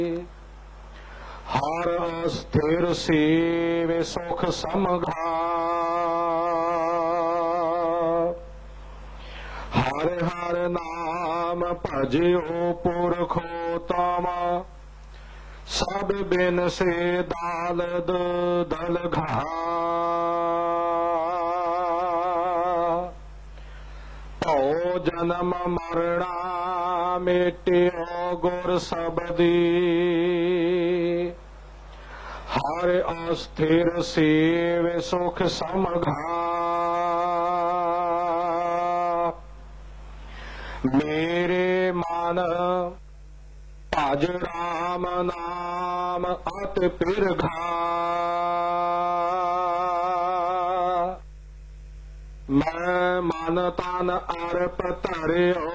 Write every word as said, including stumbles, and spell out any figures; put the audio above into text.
ਹਰ ਅਸਥਿਰ ਸੇਵ ਸੁਖ ਸਮਘਾ। ਹਰਿ ਹਰਿ ਨਾਮ ਭਜਿਓ ਪੁਰਖੋਤਮ, ਸਭ ਬਿਨ ਸੇ ਦਾਲਦ ਦਲਘਾ। ਭਉ ਜਨਮ ਮਰਣਾ ਮੇਟਿਓ ਗੁਰ ਸਬਦੀ, ਹਰਿ ਅਸਥਿਰ ਸੇਵ ਸੁਖ ਸਮਘਾ। ਮੇਰੇ ਮਨ ਭਜ ਰਾਮ ਨਾਮ ਅਤ ਪਿਰਘਾ। ਮੈਂ ਮਨ ਤਨ ਅਰਪ ਧਰਿਓ,